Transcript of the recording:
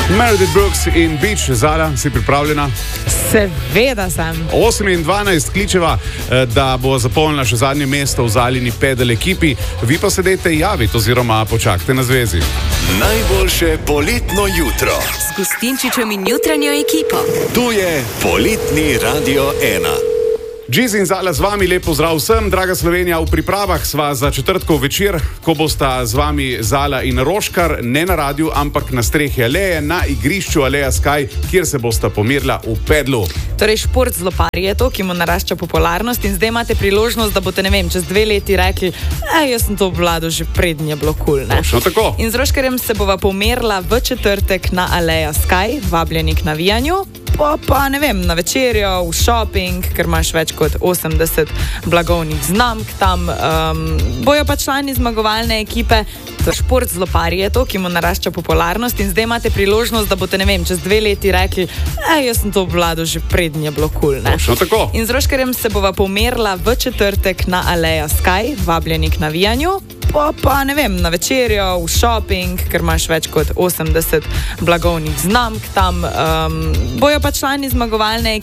Meredith Brooks in Beach. Zala, si pripravljena? Seveda sem. 8 in 12 kličeva, da bo zapolnila še zadnje mesto v Zalini pedal ekipi. Vi pa se dejte javiti oziroma počakajte na zvezi. Najboljše poletno jutro. S Gustinčičem in jutranjo ekipo. Tu je Poletni Radio 1. Džiz in Zala z vami, lep pozdrav vsem, draga Slovenija, v pripravah sva za četrtkov večer, ko bosta z vami Zala in Roškar, ne na radiju, ampak na strehi Aleje, na igrišču Aleja Sky, kjer se bosta pomirila v pedlu. Torej, šport z loparji je to, ki mu narašča popularnost in zdaj imate priložnost, da boste, ne vem, čez 2 leti rekli, jaz sem to obvladal že prednje bilo kul, ne? Točno tako. In z Roškarjem se bova pomerila v četrtek na Aleja Sky, vabljeni k navijanju, pa ne vem, na večerjo, v shopping, ker imaš več kot 80 blagovnih znamk tam, bojo pa člani zmagovalne ekipe. Šport z loparji je to, ki mu narašča popularnost in zdaj imate priložnost, da boste, ne vem, čez 2 leti rekli, jaz sem to obvladal že prednje bilo kul, ne? Točno tako. In z Roškarjem se bova pomerila v četrtek na Aleja Sky, vabljeni k navijanju, pa ne vem, na večerjo, v shopping, ker imaš več kot 80 blagovnih znamk tam, bojo pa člani zmagovalne